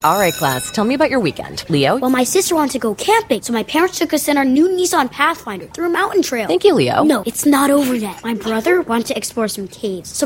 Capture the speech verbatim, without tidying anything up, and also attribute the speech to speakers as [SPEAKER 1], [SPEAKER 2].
[SPEAKER 1] All right, class, tell me about your weekend. Leo?
[SPEAKER 2] Well, my sister wanted to go camping, so my parents took us in our new Nissan Pathfinder through a mountain trail.
[SPEAKER 1] Thank you, Leo.
[SPEAKER 2] No, it's not over yet. My brother wanted to explore some caves, so